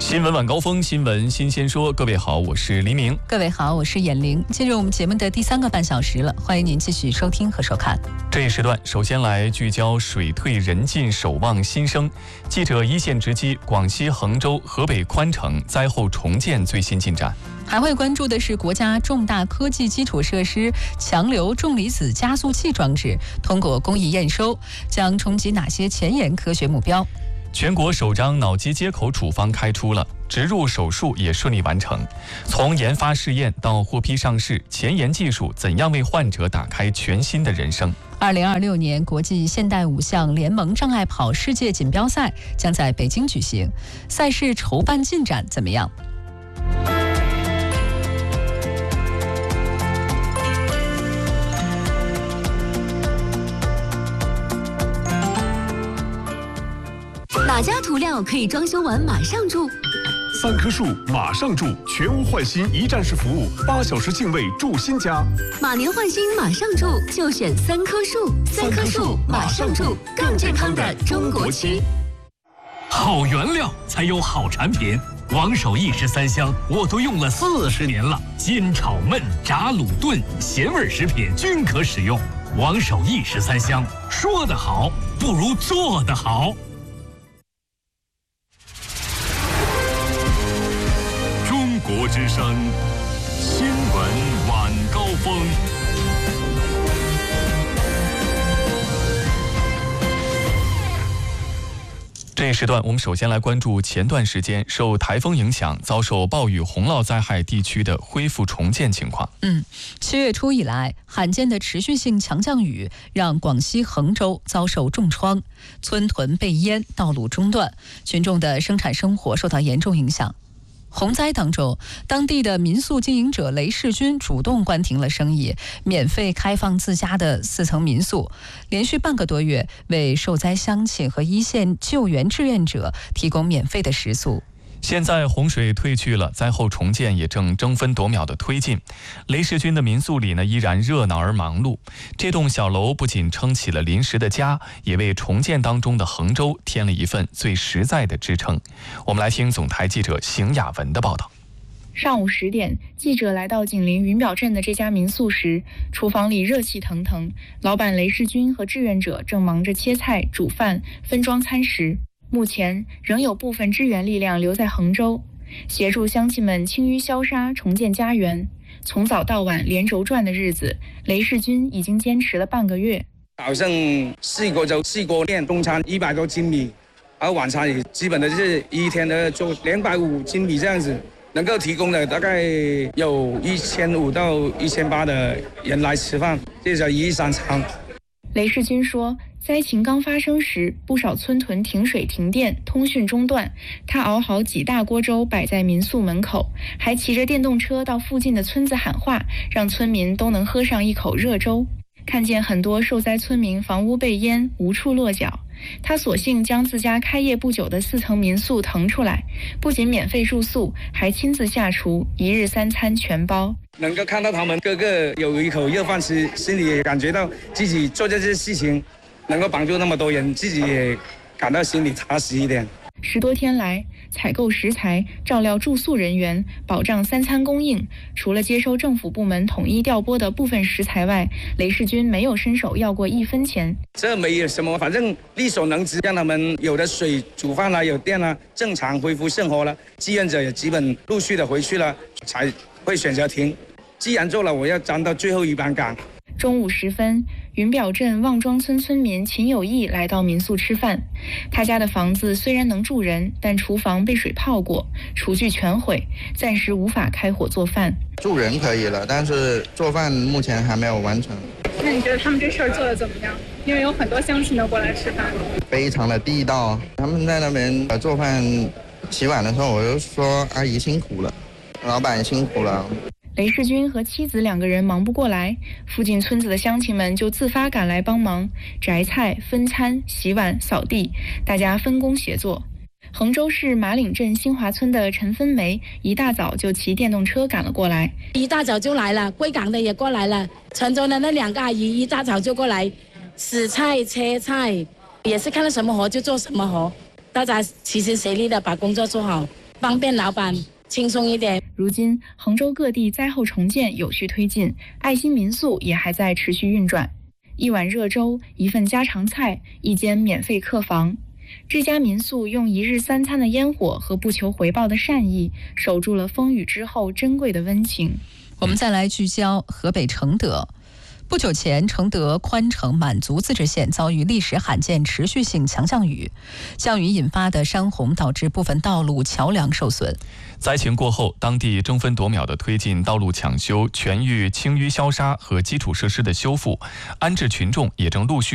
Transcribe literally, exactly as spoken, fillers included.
新闻晚高峰，新闻新鲜说。各位好，我是黎明。 各位好，我是眼玲。进入我们节目的第三个半小时了，欢迎您继续收听和收看。 这一时段，首先来聚焦水退人进，守望新生。记者一线直击广西衡州、河北宽城灾后重建最新进展。 还会关注的是国家重大科技基础设施强流重离子加速器装置通过工艺验收，将冲击哪些前沿科学目标？ 全国首张脑机接口处方开出了，植入手术也顺利完成。从研发试验到获批上市，前沿技术怎样为患者打开全新的人生？ 二零二六年国际现代五项联盟障碍跑世界锦标赛将在北京举行，赛事筹办进展怎么样？ 哪家涂料可以装修完马上住？ 三棵树马上住，全屋换新一站式服务，八小时净位住新家。 马年换新马上住，就选三棵树。三棵树马上住，更健康的中国区。 好原料才有好产品，王守义十三香我都用了四十年了，煎炒焖炸卤炖咸味食品均可使用。王守义十三香，说得好不如做得好。 中国之声新闻晚高峰。 这一时段，我们首先来关注前段时间受台风影响遭受暴雨洪涝灾害地区的恢复重建情况。 嗯，七月初以来，罕见的持续性强降雨让广西衡州遭受重创，村屯被淹，道路中断，群众的生产生活受到严重影响。洪灾当中，当地的民宿经营者雷世军主动关停了生意，免费开放自家的四层民宿，连续半个多月为受灾乡亲和一线救援志愿者提供免费的食宿。 现在洪水退去了，灾后重建也正争分夺秒地推进。雷世军的民宿里呢，依然热闹而忙碌。这栋小楼不仅撑起了临时的家，也为重建当中的衡州添了一份最实在的支撑。我们来听总台记者邢雅文的报道。 上午十点，记者来到紧邻云表镇的这家民宿时，厨房里热气腾腾，老板雷世军和志愿者正忙着切菜、煮饭、分装餐食。目前仍有部分支援力量留在衡州，协助乡亲们清淤消杀，重建家园。从早到晚连轴转的日子，雷世军已经坚持了半个月。 早上四个就四个练，中餐一百多斤米，而晚餐也基本的就是一天的做两百五斤米这样子，能够提供的大概有一千五到一千八的人来吃饭，这叫一日三餐。 雷世军说，灾情刚发生时，不少村屯停水停电，通讯中断。他熬好几大锅粥摆在民宿门口，还骑着电动车到附近的村子喊话，让村民都能喝上一口热粥。看见很多受灾村民房屋被淹，无处落脚，他索性将自家开业不久的四层民宿腾出来，不仅免费住宿，还亲自下厨，一日三餐全包。 能够看到他们个个有一口热饭吃，心里也感觉到自己做这些事情能够帮助那么多人，自己也感到心里踏实一点。 十多天来，采购食材、照料住宿人员、保障三餐供应，除了接收政府部门统一调拨的部分食材外，雷世军没有伸手要过一分钱。 这没有什么，反正力所能及，让他们有的水煮饭了，有电了，正常恢复生活了。志愿者也基本陆续的回去了，才会选择停。既然做了，我要站到最后一班岗。 中午时分，云表镇望庄村村民秦有义来到民宿吃饭。他家的房子虽然能住人，但厨房被水泡过，厨具全毁，暂时无法开火做饭。 住人可以了，但是做饭目前还没有完成。 那你觉得他们这事儿做得怎么样？因为有很多乡亲都过来吃饭。 非常的地道。他们在那边做饭、洗碗的时候，我就说阿姨辛苦了，老板辛苦了。 雷世军和妻子两个人忙不过来，附近村子的乡亲们就自发赶来帮忙，摘菜、分餐、洗碗、扫地，大家分工协作。衡州市马岭镇新华村的陈芬梅一大早就骑电动车赶了过来， 一大早就来了，贵港的也过来了，泉州的那两个阿姨一大早就过来洗菜、切菜，也是看到什么活就做什么活，大家齐心协力的把工作做好。 方便老板轻松一点。 如今，杭州各地灾后重建有序推进，爱心民宿也还在持续运转。一碗热粥，一份家常菜，一间免费客房。这家民宿用一日三餐的烟火和不求回报的善意，守住了风雨之后珍贵的温情。 我们再来聚焦河北承德。不久前，承德宽城满族自治县遭遇历史罕见持续性强降雨，降雨引发的山洪导致部分道路桥梁受损。 灾情过后，当地争分夺秒地推进道路抢修、全域清淤消杀和基础设施的修复，安置群众也正陆续